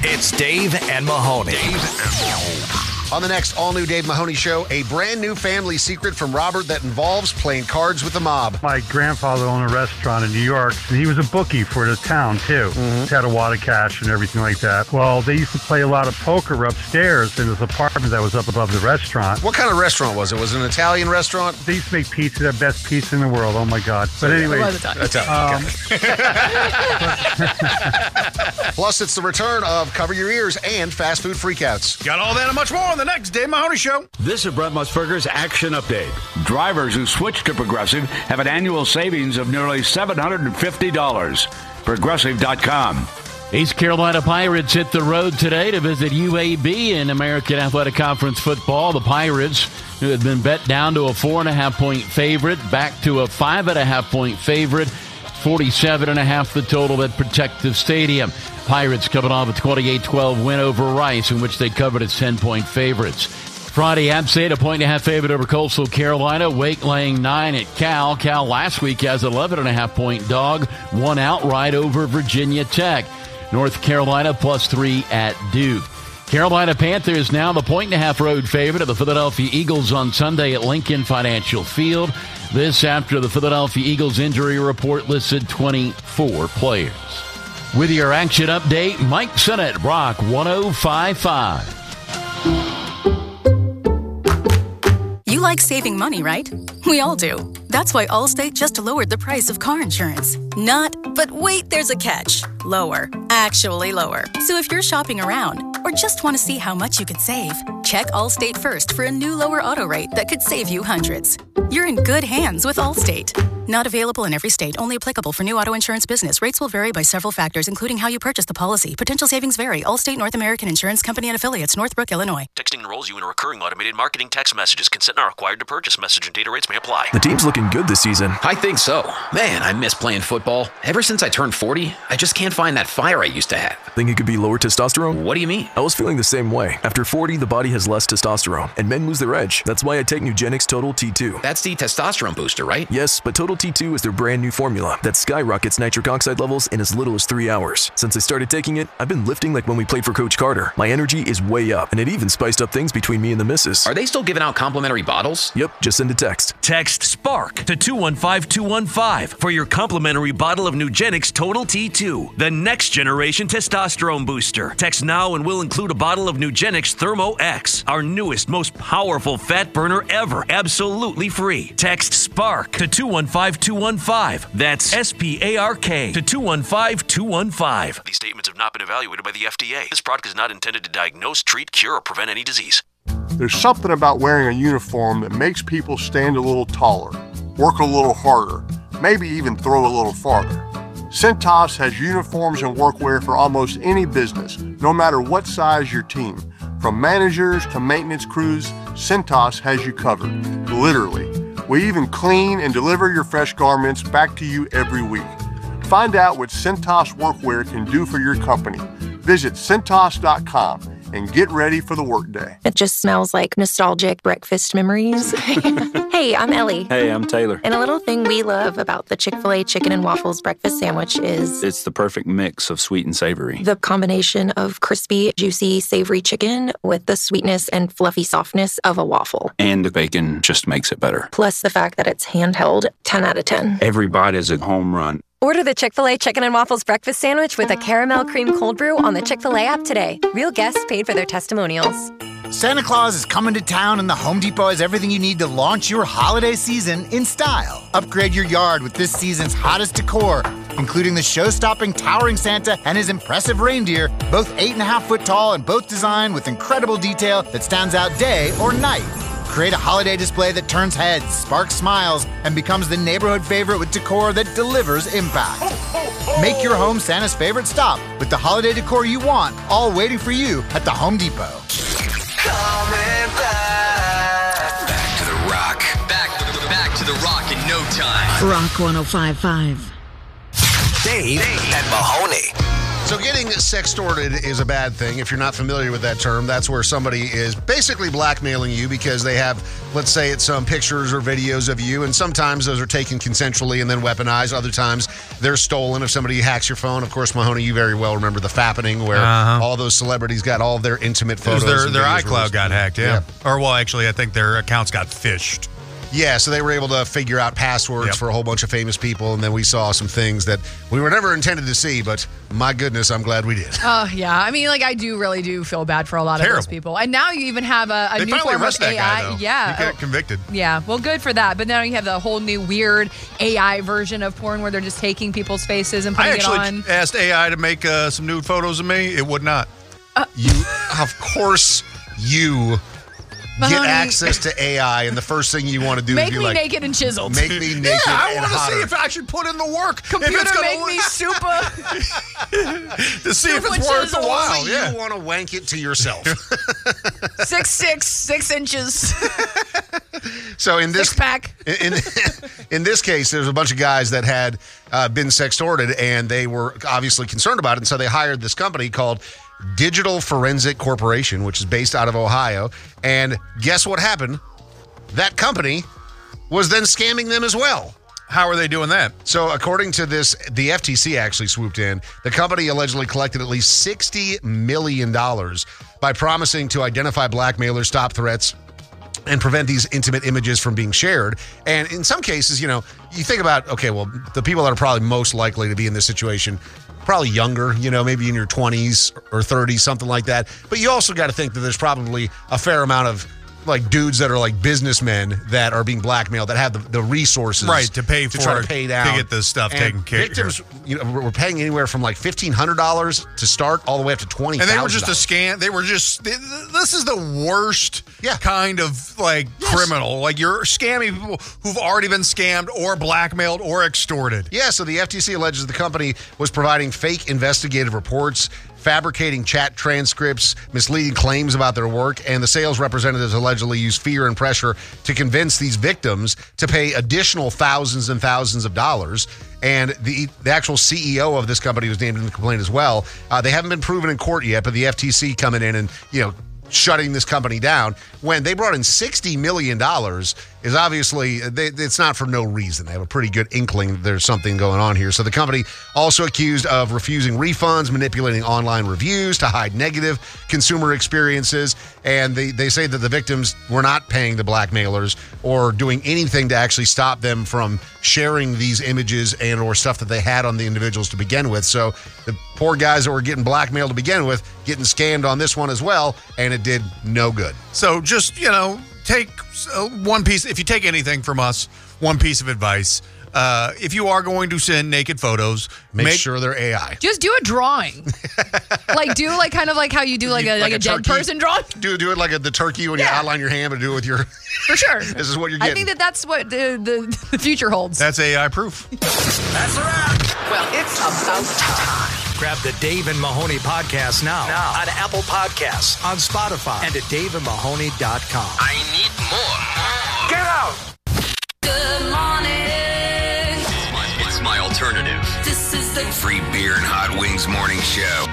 It's Dave and Mahoney. On the next all-new Dave Mahoney Show, a brand-new family secret from Robert that involves playing cards with the mob. My grandfather owned a restaurant in New York, and he was a bookie for the town, too. He had a wad of cash and everything like that. Well, they used to play a lot of poker upstairs in this apartment that was up above the restaurant. What kind of restaurant was it? Was it an Italian restaurant? They used to make pizza, the best pizza in the world. Oh, my God. But anyway. Italian. Plus, it's the return of Cover Your Ears and Fast Food Freakouts. Got all that and much more on the next Dave Mahoney Show. This is Brett Musburger's Action Update. Drivers who switch to Progressive have an annual savings of nearly $750. Progressive.com. East Carolina Pirates hit the road today to visit UAB in American Athletic Conference football. The Pirates, who had been bet down to a 4.5-point favorite, back to a 5.5-point favorite. 47.5 the total at Protective Stadium. Pirates coming off a 28-12 win over Rice, in which they covered as 10-point favorites. Friday, App State a 1.5 favorite over Coastal Carolina. Wake laying 9 at Cal. Cal last week has 11.5-point dog, won outright over Virginia Tech. North Carolina +3 at Duke. Carolina Panthers now the 1.5 road favorite of the Philadelphia Eagles on Sunday at Lincoln Financial Field. This after the Philadelphia Eagles injury report listed 24 players. With your action update, Mike Sennett, Brock 105.5. You like saving money, right? We all do. That's why Allstate just lowered the price of car insurance. Not, but wait, there's a catch. Lower. Actually lower. So if you're shopping around or just want to see how much you could save, check Allstate first for a new lower auto rate that could save you hundreds. You're in good hands with Allstate. Not available in every state. Only applicable for new auto insurance business. Rates will vary by several factors, including how you purchase the policy. Potential savings vary. Allstate North American Insurance Company and Affiliates, Northbrook, Illinois. Texting enrolls you in a recurring automated marketing text messages. Consent not required to purchase. Message and data rates may apply. The team's looking good this season. I think so. Man, I miss playing football. Ever since I turned 40, I just can't find that fire I used to have. Think it could be lower testosterone? What do you mean? I was feeling the same way. After 40, the body has less testosterone, and men lose their edge. That's why I take Nugenix Total T2. That's the testosterone booster, right? Yes, but Total T2 is their brand new formula that skyrockets nitric oxide levels in as little as 3 hours. Since I started taking it, I've been lifting like when we played for Coach Carter. My energy is way up, and it even spiced up things between me and the missus. Are they still giving out complimentary bottles? Yep, just send a text. Text SPARK to 215-215 for your complimentary bottle of Nugenix Total T2, the next generation testosterone booster. Text now and we'll include a bottle of Nugenix Thermo X, our newest, most powerful fat burner ever, absolutely free. Text SPARK to 215-215. That's SPARK to 215-215. These statements have not been evaluated by the FDA. This product is not intended to diagnose, treat, cure, or prevent any disease. There's something about wearing a uniform that makes people stand a little taller, work a little harder, maybe even throw a little farther. Cintas has uniforms and workwear for almost any business, no matter what size your team. From managers to maintenance crews, Cintas has you covered, literally. We even clean and deliver your fresh garments back to you every week. Find out what Cintas Workwear can do for your company. Visit Cintas.com and get ready for the workday. It just smells like nostalgic breakfast memories. Hey, I'm Ellie. Hey, I'm Taylor. And a little thing we love about the Chick-fil-A Chicken and Waffles breakfast sandwich is... it's the perfect mix of sweet and savory. The combination of crispy, juicy, savory chicken with the sweetness and fluffy softness of a waffle. And the bacon just makes it better. Plus the fact that it's handheld, 10 out of 10. Every bite is a home run. Order the Chick-fil-A Chicken and Waffles breakfast sandwich with a caramel cream cold brew on the Chick-fil-A app today. Real guests paid for their testimonials. Santa Claus is coming to town, and the Home Depot has everything you need to launch your holiday season in style. Upgrade your yard with this season's hottest decor, including the show-stopping towering Santa and his impressive reindeer, both 8.5 foot tall and both designed with incredible detail that stands out day or night. Create a holiday display that turns heads, sparks smiles, and becomes the neighborhood favorite with decor that delivers impact. Make your home Santa's favorite stop with the holiday decor you want, all waiting for you at the Home Depot. Coming back. Back to the rock. Back to the rock in no time. Rock 105.5. Dave and Mahoney. So So getting sextorted is a bad thing. If you're not familiar with that term, that's where somebody is basically blackmailing you because they have, let's say it's some pictures or videos of you, and sometimes those are taken consensually and then weaponized. Other times they're stolen if somebody hacks your phone. Of course, Mahoney, you very well remember the fappening where all those celebrities got all of their intimate photos. Their iCloud got hacked, yeah. Or, well, actually, I think their accounts got phished. Yeah, so they were able to figure out passwords for a whole bunch of famous people, and then we saw some things that we were never intended to see, but my goodness, I'm glad we did. Oh, yeah. I mean, I really do feel bad for a lot of those people. And now you even have a new form of AI. Guy, yeah. He got convicted. Yeah, well, good for that. But now you have the whole new weird AI version of porn where they're just taking people's faces and putting it on. I actually asked AI to make some nude photos of me. It would not. Of course, you... Mahoney. Get access to AI, and the first thing you want to do is be like... Make me naked and chiseled. Make me naked I want to see if I should put in the work. Computer, make me super... to see if it's worth the while. Yeah. You want to wank it to yourself. 6 inches. So in this... Six-pack. In this case, there's a bunch of guys that had been sextorted, and they were obviously concerned about it, and so they hired this company called... Digital Forensic Corporation, which is based out of Ohio. And guess what happened? That company was then scamming them as well. How are they doing that? So according to this, the FTC actually swooped in. The company allegedly collected at least $60 million by promising to identify blackmailers, stop threats, and prevent these intimate images from being shared. And in some cases, you think about, okay, well, the people that are probably most likely to be in this situation, probably younger, maybe in your 20s or 30s, something like that. But you also got to think that there's probably a fair amount of dudes that are businessmen that are being blackmailed that have the resources to pay for try it, to pay down to get this stuff taken care of. Victims, we're paying anywhere from $1,500 to start all the way up to $20,000. And they were just a scam. They were just. This is the worst kind of criminal. You're scamming people who've already been scammed or blackmailed or extorted. Yeah. So the FTC alleges the company was providing fake investigative reports, fabricating chat transcripts, misleading claims about their work, and the sales representatives allegedly used fear and pressure to convince these victims to pay additional thousands and thousands of dollars. And the actual CEO of this company was named in the complaint as well. They haven't been proven in court yet, but the FTC coming in and, shutting this company down. When they brought in $60 million is obviously, it's not for no reason. They have a pretty good inkling that there's something going on here. So the company also accused of refusing refunds, manipulating online reviews to hide negative consumer experiences. And they say that the victims were not paying the blackmailers or doing anything to actually stop them from sharing these images and or stuff that they had on the individuals to begin with. So the poor guys that were getting blackmailed to begin with, getting scammed on this one as well, and it did no good. So just, take one piece. If you take anything from us, one piece of advice. If you are going to send naked photos, make sure they're AI. Just do a drawing. Do kind of like how you do a dead person drawing. Do it like the turkey when you outline your hand, and do it with your... For sure. This is what you're getting. I think that's what the future holds. That's AI proof. That's a wrap. Well, it's about time. Grab the Dave and Mahoney podcast now on Apple Podcasts, on Spotify, and at daveandmahoney.com. I need more. Get out. Good morning. It's my alternative. This is the Free Beer and Hot Wings Morning Show.